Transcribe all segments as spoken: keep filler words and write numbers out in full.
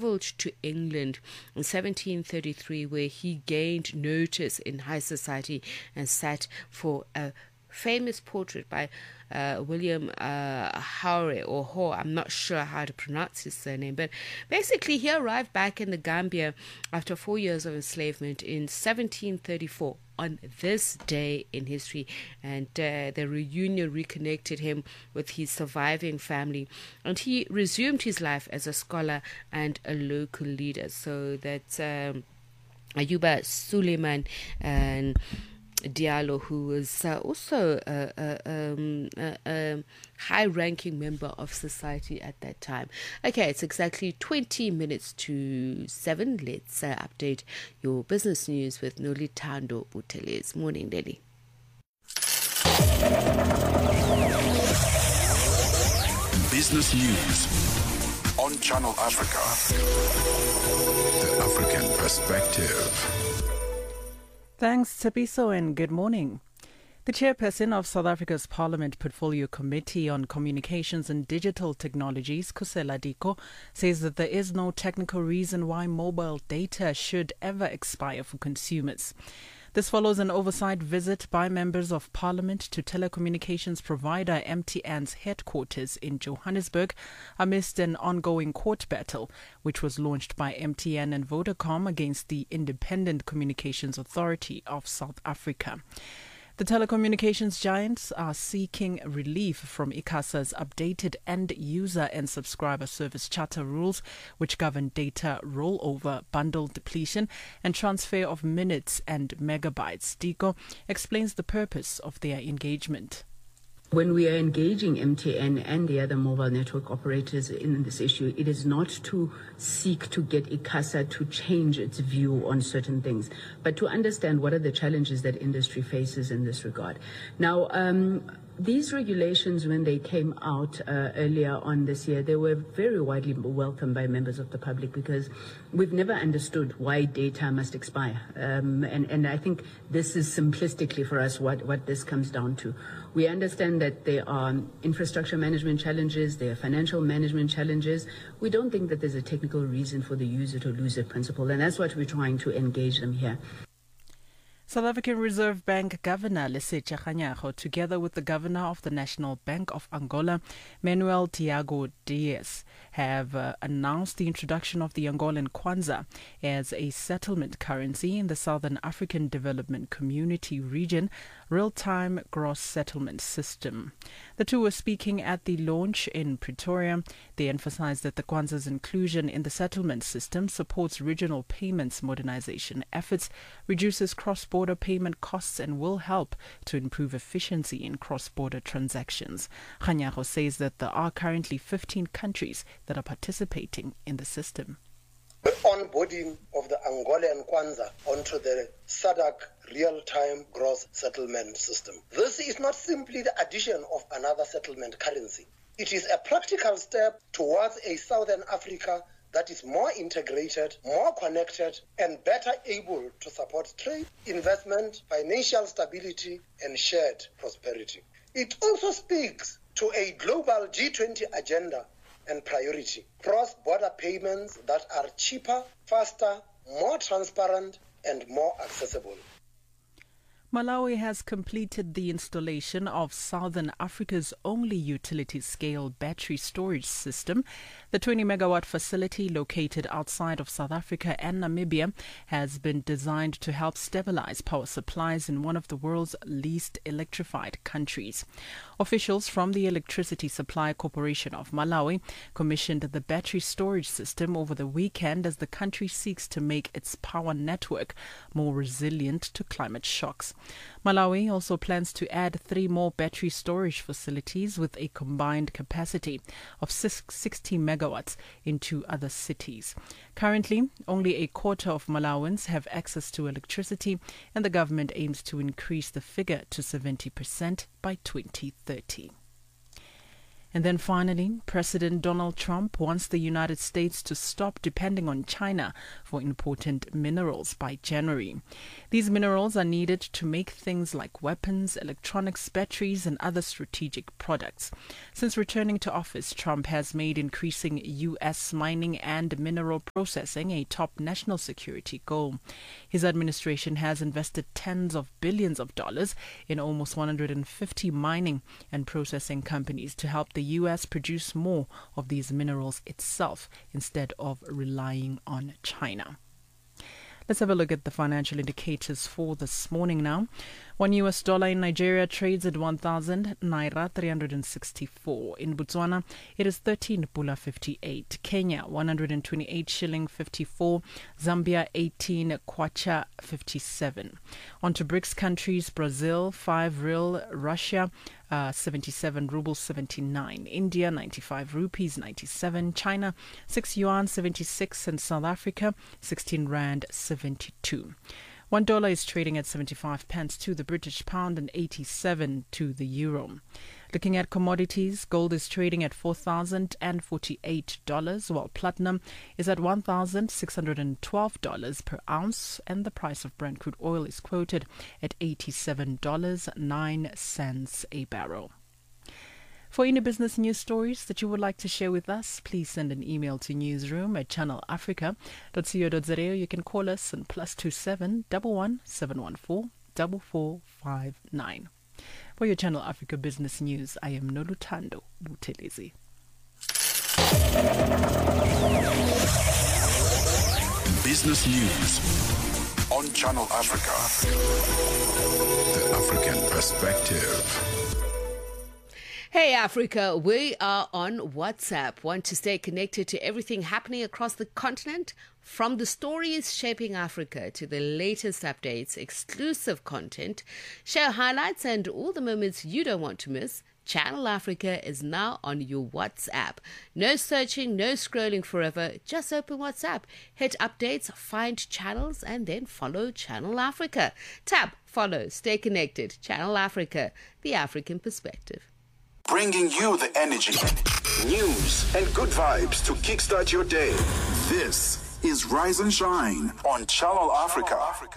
travelled to England in seventeen thirty-three, where he gained notice in high society and sat for a famous portrait by uh, William uh, Howre or Ho. I'm not sure how to pronounce his surname, but basically he arrived back in the Gambia after four years of enslavement in seventeen thirty-four on this day in history, and uh, the reunion reconnected him with his surviving family, and he resumed his life as a scholar and a local leader. So that's um, Ayuba Suleiman and Diallo, who was uh, also a, a, um, a, a high-ranking member of society at that time. Okay, it's exactly twenty minutes to seven. Let's uh, update your business news with Nolitando Buteles. Morning, Nelly. Business news on Channel Africa. The African perspective. Thanks, Tabiso, and good morning. The chairperson of South Africa's Parliament Portfolio Committee on Communications and Digital Technologies, Khusela Diko, says that there is no technical reason why mobile data should ever expire for consumers. This follows an oversight visit by members of Parliament to telecommunications provider M T N's headquarters in Johannesburg amidst an ongoing court battle, which was launched by M T N and Vodacom against the Independent Communications Authority of South Africa. The telecommunications giants are seeking relief from ICASA's updated end-user and subscriber service charter rules, which govern data rollover, bundle depletion, and transfer of minutes and megabytes. Diko explains the purpose of their engagement. When we are engaging M T N and the other mobile network operators in this issue, it is not to seek to get ICASA to change its view on certain things, but to understand what are the challenges that industry faces in this regard. Now, um, these regulations, when they came out uh, earlier on this year, they were very widely welcomed by members of the public because we've never understood why data must expire. Um, and, and I think this is simplistically for us what, what this comes down to. We understand that there are infrastructure management challenges, there are financial management challenges. We don't think that there's a technical reason for the use it or lose it principle, and that's what we're trying to engage them here. South African Reserve Bank Governor Lesetja Kganyago, together with the Governor of the National Bank of Angola, Manuel Tiago Dias, have uh, announced the introduction of the Angolan Kwanza as a settlement currency in the Southern African Development Community region real-time gross settlement system. The two were speaking at the launch in Pretoria. They emphasized that the Kwanza's inclusion in the settlement system supports regional payments modernization efforts, reduces cross-border payment costs, and will help to improve efficiency in cross-border transactions. Kganyago says that there are currently fifteen countries that are participating in the system. The onboarding of the Angolan Kwanza onto the S A D C real-time gross settlement system. This is not simply the addition of another settlement currency. It is a practical step towards a Southern Africa that is more integrated, more connected, and better able to support trade, investment, financial stability, and shared prosperity. It also speaks to a global G twenty agenda and priority, cross-border payments that are cheaper, faster, more transparent, and more accessible. Malawi has completed the installation of Southern Africa's only utility-scale battery storage system. The twenty megawatt facility, located outside of South Africa and Namibia, has been designed to help stabilize power supplies in one of the world's least electrified countries. Officials from the Electricity Supply Corporation of Malawi commissioned the battery storage system over the weekend as the country seeks to make its power network more resilient to climate shocks. Malawi also plans to add three more battery storage facilities with a combined capacity of sixty megawatts in two other cities. Currently, only a quarter of Malawans have access to electricity, and the government aims to increase the figure to seventy percent by twenty thirty. And then finally, President Donald Trump wants the United States to stop depending on China for important minerals by January. These minerals are needed to make things like weapons, electronics, batteries, and other strategic products. Since returning to office, Trump has made increasing U S mining and mineral processing a top national security goal. His administration has invested tens of billions of dollars in almost one hundred fifty mining and processing companies to help the U S produce more of these minerals itself instead of relying on China. Let's have a look at the financial indicators for this morning now. One U S dollar in Nigeria trades at one thousand naira three hundred sixty-four. In Botswana, it is thirteen pula fifty-eight. Kenya, one hundred twenty-eight shilling fifty-four. Zambia, eighteen kwacha fifty-seven. On to BRICS countries, Brazil, five real. Russia, Uh, seventy-seven rubles seventy-nine, India ninety-five rupees ninety-seven, China six yuan seventy-six, and South Africa sixteen rand seventy-two. One dollar is trading at seventy-five pence to the British pound and eighty-seven to the euro. Looking at commodities, gold is trading at four thousand forty-eight dollars, while platinum is at one thousand six hundred twelve dollars per ounce, and the price of Brent crude oil is quoted at eighty-seven dollars and nine cents a barrel. For any business news stories that you would like to share with us, please send an email to newsroom at channel africa dot co dot za. You can call us on plus two seven one one seven one four four four five nine. For your Channel Africa Business News, I am Noluthando Buthelezi. Business News on Channel Africa. The African Perspective. Hey Africa, we are on WhatsApp. Want to stay connected to everything happening across the continent? From the stories shaping Africa to the latest updates, exclusive content, show highlights and all the moments you don't want to miss, Channel Africa is now on your WhatsApp. No searching, no scrolling forever. Just open WhatsApp, hit updates, find channels, and then follow Channel Africa. Tap, follow, stay connected. Channel Africa, the African perspective. Bringing you the energy, news, and good vibes to kickstart your day. This is Rise and Shine on Channel Africa.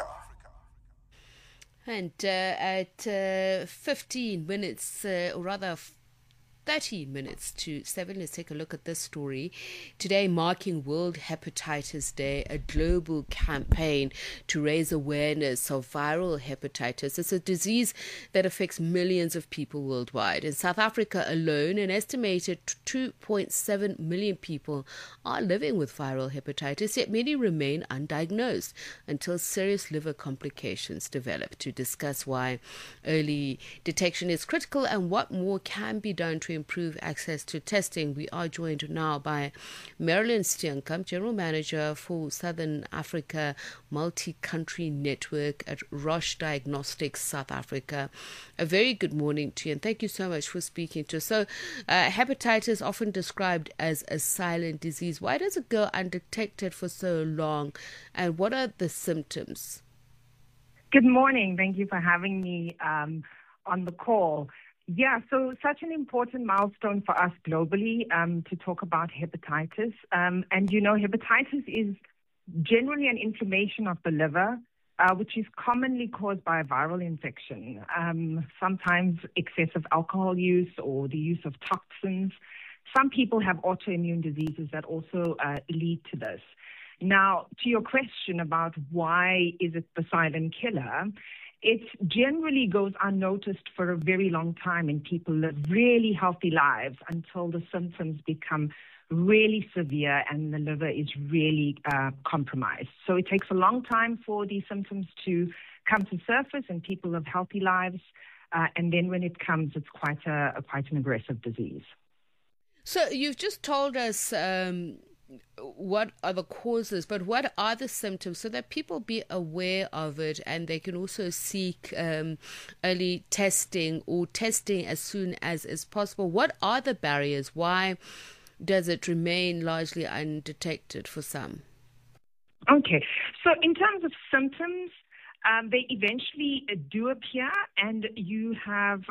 And uh, at uh, fifteen minutes, uh, or rather thirty minutes to seven, let's take a look at this story. Today marking World Hepatitis Day, a global campaign to raise awareness of viral hepatitis. It's a disease that affects millions of people worldwide. In South Africa alone, an estimated two point seven million people are living with viral hepatitis, yet many remain undiagnosed until serious liver complications develop. To discuss why early detection is critical and what more can be done to improve access to testing, we are joined now by Marilyn Steenkamp, General Manager for Southern Africa Multi-Country Network at Roche Diagnostics South Africa. A very good morning to you, and thank you so much for speaking to us. So, uh, hepatitis, often described as a silent disease. Why does it go undetected for so long, and what are the symptoms? Good morning. Thank you for having me um, on the call. Yeah, so such an important milestone for us globally um, to talk about hepatitis. Um, and, you know, hepatitis is generally an inflammation of the liver, uh, which is commonly caused by a viral infection, um, sometimes excessive alcohol use or the use of toxins. Some people have autoimmune diseases that also uh, lead to this. Now, to your question about why is it the silent killer, it generally goes unnoticed for a very long time, and people live really healthy lives until the symptoms become really severe and the liver is really uh, compromised. So it takes a long time for these symptoms to come to surface, and people live healthy lives. Uh, and then when it comes, it's quite a, a quite an aggressive disease. So you've just told us um what are the causes, but what are the symptoms so that people be aware of it and they can also seek um, early testing or testing as soon as is possible? What are the barriers? Why does it remain largely undetected for some? Okay, so in terms of symptoms, um, they eventually do appear, and you have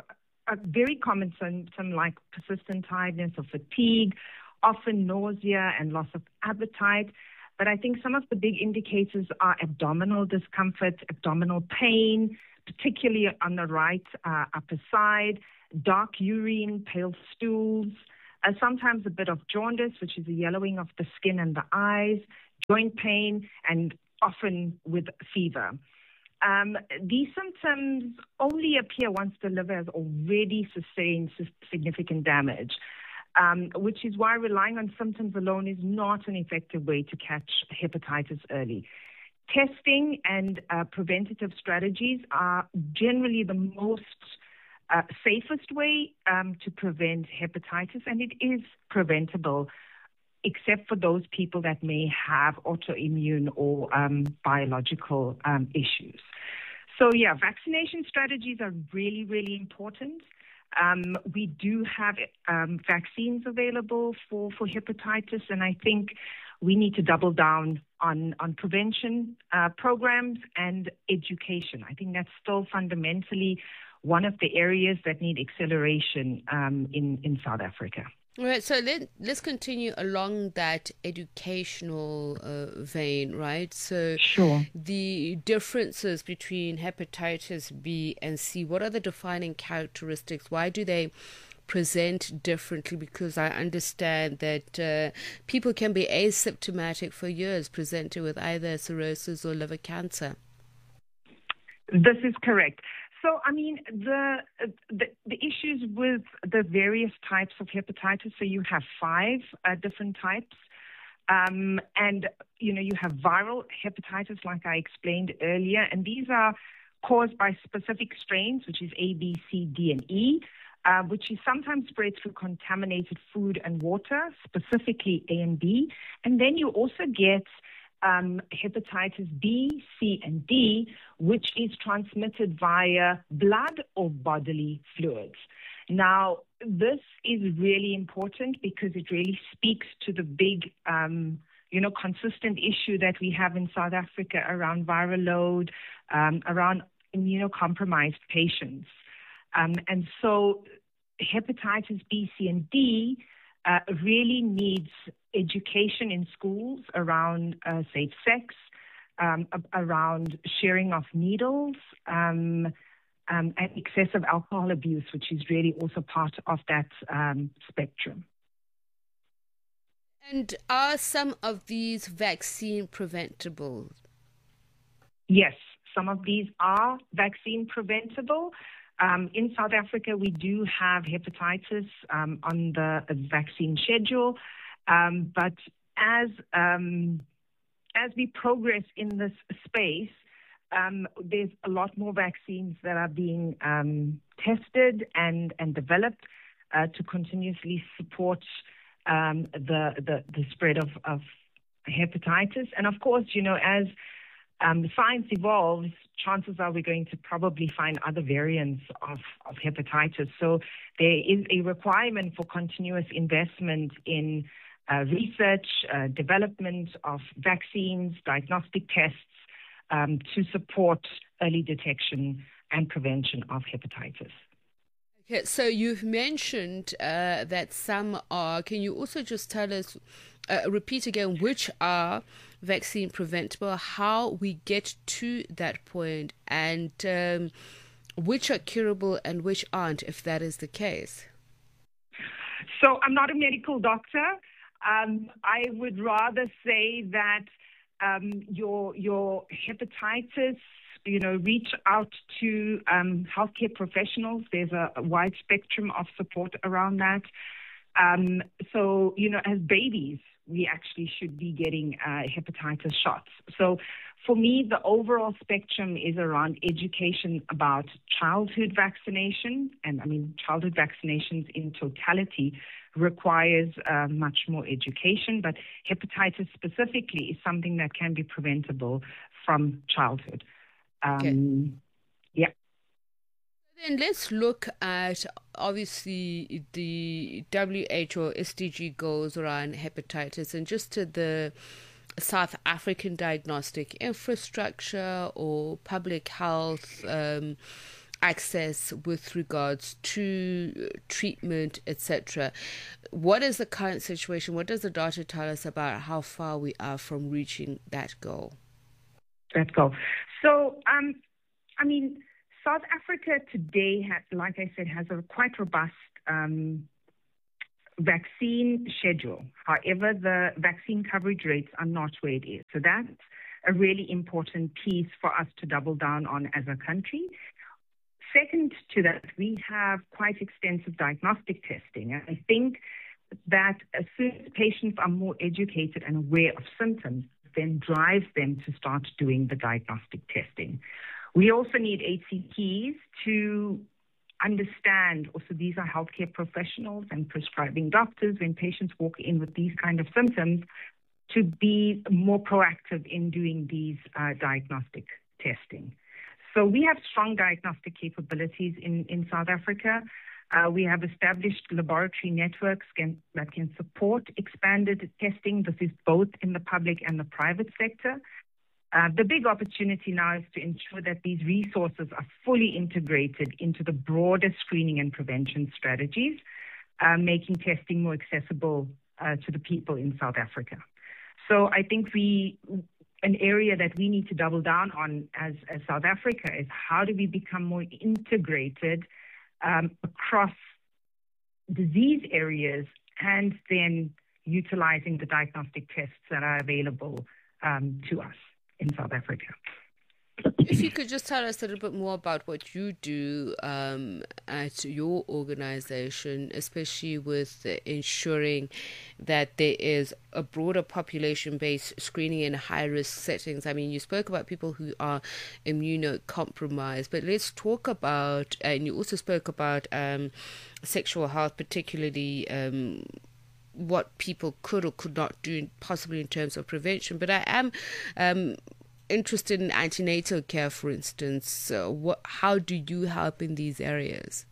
a very common symptom like persistent tiredness or fatigue, often nausea and loss of appetite. But I think some of the big indicators are abdominal discomfort, abdominal pain, particularly on the right uh, upper side, dark urine, pale stools, uh, sometimes a bit of jaundice, which is a yellowing of the skin and the eyes, joint pain, and often with fever. Um, these symptoms only appear once the liver has already sustained significant damage, um, which is why relying on symptoms alone is not an effective way to catch hepatitis early. Testing and uh, preventative strategies are generally the most uh, safest way um, to prevent hepatitis, and it is preventable, except for those people that may have autoimmune or um, biological um, issues. So, yeah, vaccination strategies are really, really important. Um, we do have um, vaccines available for, for hepatitis, and I think we need to double down on, on prevention uh, programs and education. I think that's still fundamentally one of the areas that need acceleration um, in, in South Africa. All right, so let, let's continue along that educational uh, vein, right? So sure. The differences between hepatitis B and C, what are the defining characteristics? Why do they present differently? Because I understand that uh, people can be asymptomatic for years, presenting with either cirrhosis or liver cancer. This is correct. So, I mean, the, the the issues with the various types of hepatitis, so you have five uh, different types. Um, and, you know, you have viral hepatitis, like I explained earlier, and these are caused by specific strains, which is A, B, C, D, and E, uh, which is sometimes spread through contaminated food and water, specifically A and B. And then you also get Um, hepatitis B, C, and D, which is transmitted via blood or bodily fluids. Now, this is really important because it really speaks to the big, um, you know, consistent issue that we have in South Africa around viral load, um, around immunocompromised patients. Um, and so hepatitis B, C, and D uh, really needs education in schools around uh, safe sex, um, around sharing of needles, um, um, and excessive alcohol abuse, which is really also part of that um, spectrum. And are some of these vaccine preventable? Yes, some of these are vaccine preventable. Um, in South Africa, we do have hepatitis um, on the vaccine schedule. Um, but as um, as we progress in this space, um, there's a lot more vaccines that are being um, tested and, and developed uh, to continuously support um, the, the the spread of, of hepatitis. And of course, you know, as um, science evolves, chances are we're going to probably find other variants of, of hepatitis. So there is a requirement for continuous investment in Uh, research, uh, development of vaccines, diagnostic tests um, to support early detection and prevention of hepatitis. Okay, so you've mentioned uh, that some are, can you also just tell us, uh, repeat again, which are vaccine preventable, how we get to that point, and um, which are curable and which aren't, if that is the case? So I'm not a medical doctor. Um, I would rather say that um, your your hepatitis, you know, reach out to um, healthcare professionals. There's a, a wide spectrum of support around that. Um, so, you know, as babies, we actually should be getting uh, hepatitis shots. So for me, the overall spectrum is around education about childhood vaccination. And I mean, childhood vaccinations in totality requires uh, much more education, but hepatitis specifically is something that can be preventable from childhood. Um, okay. Yeah. Then let's look at, obviously, the W H O S D G goals around hepatitis and just to the South African diagnostic infrastructure or public health um, access with regards to treatment, et cetera. What is the current situation? What does the data tell us about how far we are from reaching that goal? That goal. So, um, I mean, South Africa today, has, like I said, has a quite robust um, vaccine schedule. However, the vaccine coverage rates are not where it is. So that's a really important piece for us to double down on as a country. Second to that, we have quite extensive diagnostic testing. And I think that as soon as patients are more educated and aware of symptoms, then drives them to start doing the diagnostic testing. We also need H C Ps to understand, also these are healthcare professionals and prescribing doctors, when patients walk in with these kind of symptoms, to be more proactive in doing these uh, diagnostic testing. So we have strong diagnostic capabilities in, in South Africa. Uh, we have established laboratory networks can, that can support expanded testing. This is both in the public and the private sector. Uh, the big opportunity now is to ensure that these resources are fully integrated into the broader screening and prevention strategies, uh, making testing more accessible uh, to the people in South Africa. So I think we, an area that we need to double down on as, as South Africa is how do we become more integrated um, across disease areas and then utilizing the diagnostic tests that are available um, to us in South Africa. If you could just tell us a little bit more about what you do um, at your organization, especially with ensuring that there is a broader population-based screening in high-risk settings. I mean, you spoke about people who are immunocompromised, but let's talk about, and you also spoke about um, sexual health, particularly um, what people could or could not do, possibly in terms of prevention. But I am um, interested in antenatal care, for instance. Uh, what, how do you help in these areas?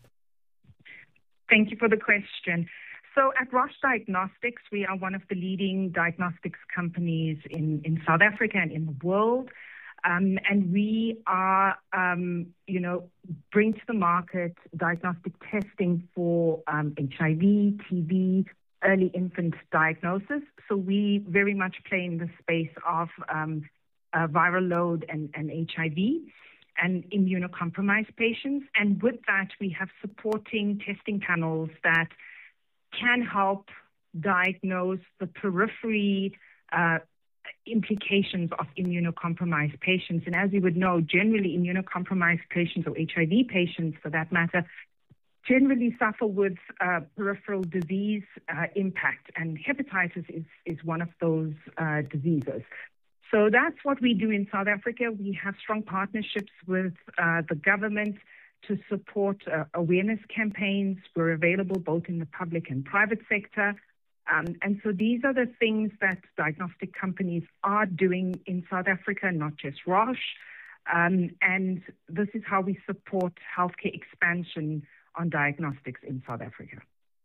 Thank you for the question. So at Roche Diagnostics, we are one of the leading diagnostics companies in, in South Africa and in the world. Um, and we are, um, you know, bring to the market diagnostic testing for um, H I V, T B, early infant diagnosis. So we very much play in the space of um, uh, viral load and, and H I V and immunocompromised patients. And with that, we have supporting testing panels that can help diagnose the periphery uh, implications of immunocompromised patients. And as you would know, generally immunocompromised patients, or H I V patients for that matter, generally suffer with uh, peripheral disease uh, impact, and hepatitis is, is one of those uh, diseases. So that's what we do in South Africa. We have strong partnerships with uh, the government to support uh, awareness campaigns. We're available both in the public and private sector. Um, and so these are the things that diagnostic companies are doing in South Africa, not just Roche. Um, and this is how we support healthcare expansion on diagnostics in South Africa.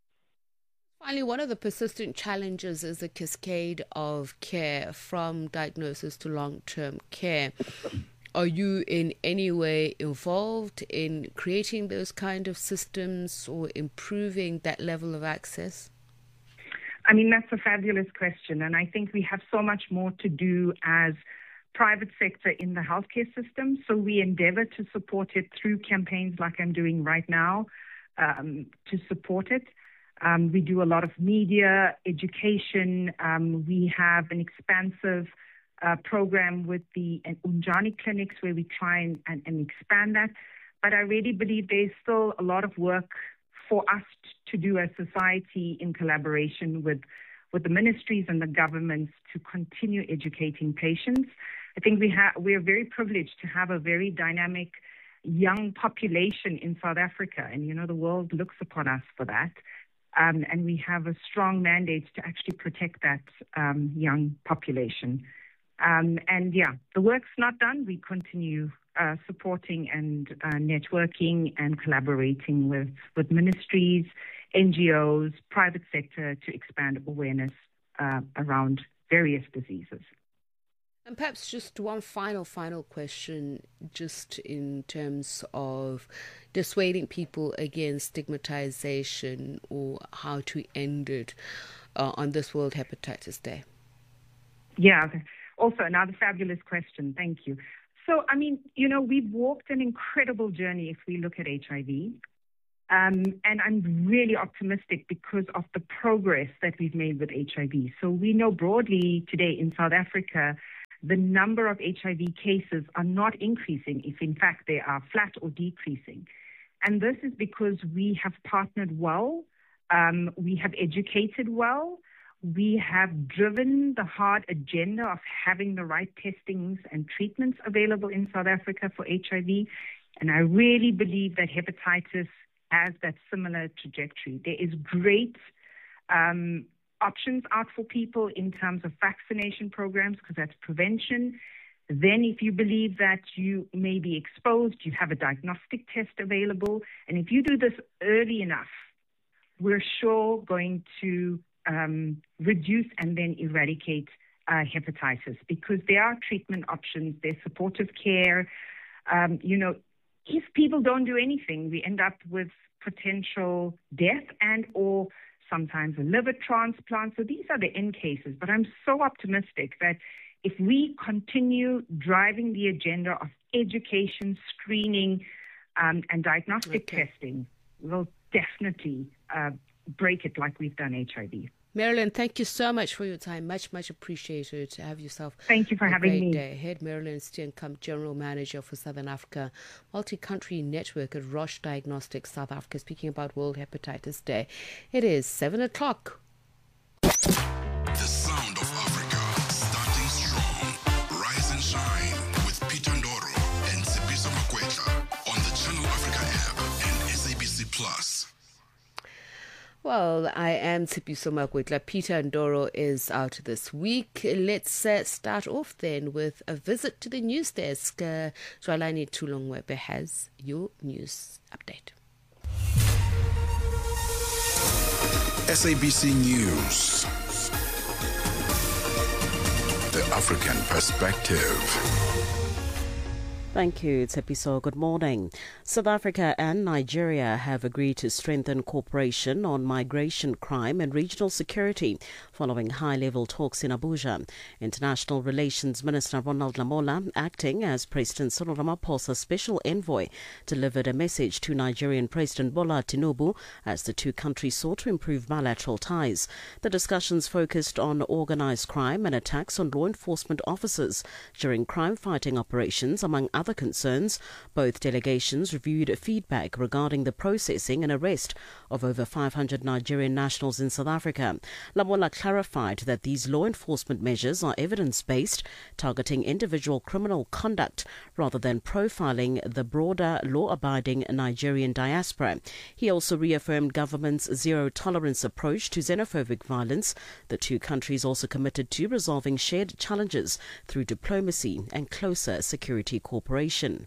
Finally, one of the persistent challenges is the cascade of care from diagnosis to long-term care. Are you in any way involved in creating those kind of systems or improving that level of access? I mean, that's a fabulous question. And I think we have so much more to do as private sector in the healthcare system. So we endeavor to support it through campaigns like I'm doing right now um, to support it. Um, we do a lot of media, education. Um, we have an expansive uh, program with the Unjani clinics where we try and, and, and expand that. But I really believe there's still a lot of work for us to do as society in collaboration with, with the ministries and the governments to continue educating patients. I think we have we are very privileged to have a very dynamic young population in South Africa, and you know the world looks upon us for that. Um, and we have a strong mandate to actually protect that um, young population. Um, and yeah, the work's not done. We continue uh, supporting and uh, networking and collaborating with, with ministries, N G Os, private sector to expand awareness uh, around various diseases. And perhaps just one final, final question, just in terms of dissuading people against stigmatization or how to end it uh, on this World Hepatitis Day. Yeah, also another fabulous question. Thank you. So, I mean, you know, we've walked an incredible journey if we look at H I V. Um, and I'm really optimistic because of the progress that we've made with H I V. So we know broadly today in South Africa, the number of H I V cases are not increasing, if in fact they are flat or decreasing. And this is because we have partnered well, um, we have educated well, we have driven the hard agenda of having the right testings and treatments available in South Africa for H I V. And I really believe that hepatitis has that similar trajectory. There is great um, options out for people in terms of vaccination programs, because that's prevention. Then if you believe that you may be exposed, you have a diagnostic test available. And if you do this early enough, we're sure going to um, reduce and then eradicate uh, hepatitis, because there are treatment options, there's supportive care. Um, you know, if people don't do anything, we end up with potential death and or sometimes a liver transplant. So these are the end cases. But I'm so optimistic that if we continue driving the agenda of education, screening, um, and diagnostic okay. testing, we'll definitely uh, break it like we've done H I V. Marilyn, thank you so much for your time. Much, much appreciated. Have yourself Thank you for a having great me. day. Head Marilyn Steenkamp, General Manager for Southern Africa Multi-Country Network at Roche Diagnostics South Africa, speaking about World Hepatitis Day. It is seven o'clock. The sound of Africa, starting strong. Rise and shine with Peter Ndoro and Sipiso Makwetla on the Channel Africa app and S A B C Plus. Well, I am Tsipiso Makwetla. Peter Ndoro is out this week. Let's uh, start off then with a visit to the news desk. Uh, Jwalani Tulongwebe has your news update. S A B C News. The African Perspective. Thank you, Tsepiso. Good morning. South Africa and Nigeria have agreed to strengthen cooperation on migration, crime and regional security following high-level talks in Abuja. International Relations Minister Ronald Lamola, acting as President Cyril Ramaphosa's special envoy, delivered a message to Nigerian President Bola Tinubu as the two countries sought to improve bilateral ties. The discussions focused on organized crime and attacks on law enforcement officers during crime-fighting operations, among other concerns. Both delegations reviewed feedback regarding the processing and arrest of over five hundred Nigerian nationals in South Africa. Lamola clarified that these law enforcement measures are evidence-based, targeting individual criminal conduct rather than profiling the broader law-abiding Nigerian diaspora. He also reaffirmed government's zero-tolerance approach to xenophobic violence. The two countries also committed to resolving shared challenges through diplomacy and closer security cooperation.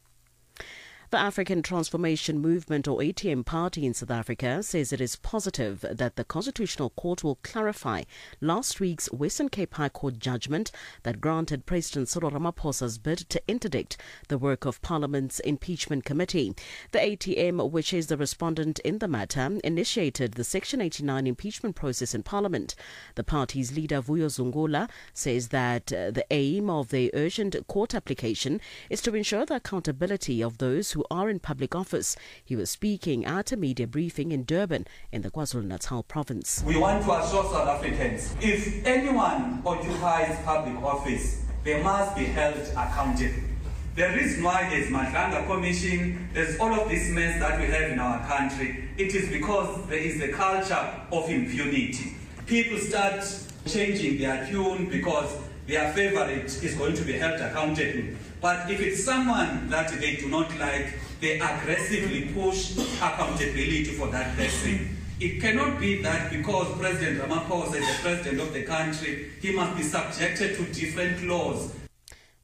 The African Transformation Movement, or A T M Party in South Africa, says it is positive that the Constitutional Court will clarify last week's Western Cape High Court judgment that granted President Cyril Ramaphosa's bid to interdict the work of Parliament's impeachment committee. The A T M, which is the respondent in the matter, initiated the Section eighty-nine impeachment process in Parliament. The party's leader, Vuyo Zungula, says that uh, the aim of the urgent court application is to ensure the accountability of those who who are in public office. He was speaking at a media briefing in Durban in the KwaZulu-Natal province. We want to assure South Africans, if anyone occupies public office, they must be held accountable. The reason why there's Madlanga Commission, there's all of this mess that we have in our country, it is because there is a culture of impunity. People start changing their tune because their favorite is going to be held accountable. But if it's someone that they do not like, they aggressively push accountability for that person. It cannot be that because President Ramaphosa is the president of the country, he must be subjected to different laws.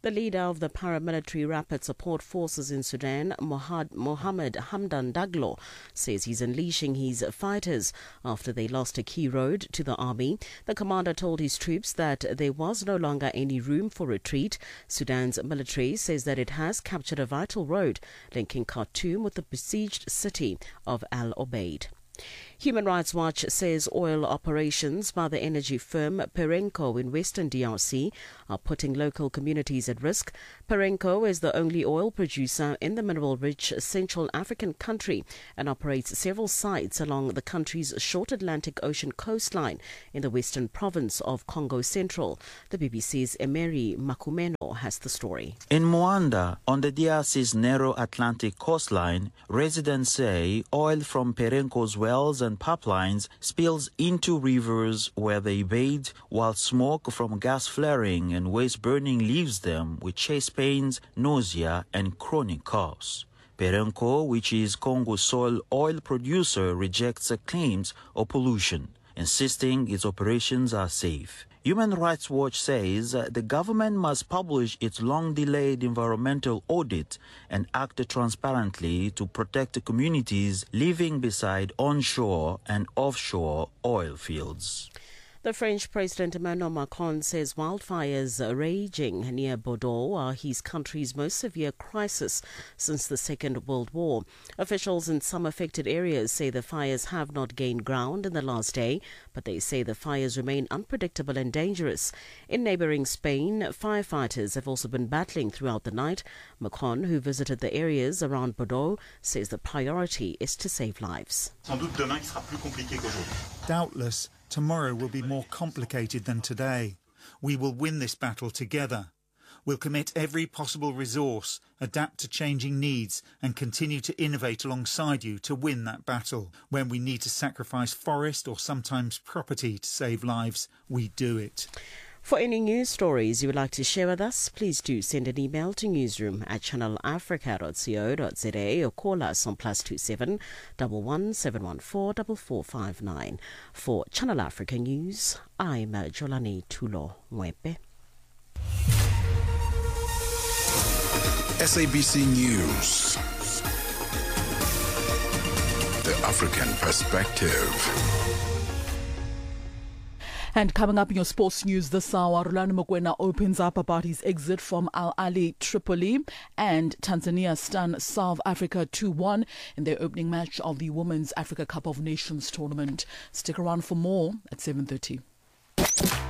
The leader of the paramilitary rapid support forces in Sudan, Mohad, Mohammed Hamdan Daglo, says he's unleashing his fighters after they lost a key road to the army. The commander told his troops that there was no longer any room for retreat. Sudan's military says that it has captured a vital road linking Khartoum with the besieged city of Al Obeid. Human Rights Watch says oil operations by the energy firm Perenco in western D R C are putting local communities at risk. Perenco is the only oil producer in the mineral-rich Central African country and operates several sites along the country's short Atlantic Ocean coastline in the western province of Congo Central. The B B C's Emery Makumeno has the story. In Moanda, on the D R C's narrow Atlantic coastline, residents say oil from Perenco's wells and pipelines spills into rivers where they bathe, while smoke from gas flaring and waste burning leaves them with chest pains, nausea and chronic coughs. Perenco, which is Congo's sole oil producer, rejects the claims of pollution, insisting its operations are safe. Human Rights Watch says the government must publish its long-delayed environmental audit and act transparently to protect the communities living beside onshore and offshore oil fields. The French President Emmanuel Macron says wildfires raging near Bordeaux are his country's most severe crisis since the Second World War. Officials in some affected areas say the fires have not gained ground in the last day, but they say the fires remain unpredictable and dangerous. In neighbouring Spain, firefighters have also been battling throughout the night. Macron, who visited the areas around Bordeaux, says the priority is to save lives. Doubtless, tomorrow will be more complicated than today. We will win this battle together. We'll commit every possible resource, adapt to changing needs and continue to innovate alongside you to win that battle. When we need to sacrifice forest or sometimes property to save lives, we do it. For any news stories you would like to share with us, please do send an email to newsroom at channel africa dot co dot za or call us on plus two seven one one seven one four four four five nine. For Channel Africa News, I'm Jolani Tulo Mwepe. S A B C News. The African Perspective. And coming up in your sports news this hour, Rulani Mokwena opens up about his exit from Al Ahly Tripoli, and Tanzania stun South Africa two one in their opening match of the Women's Africa Cup of Nations tournament. Stick around for more at seven thirty.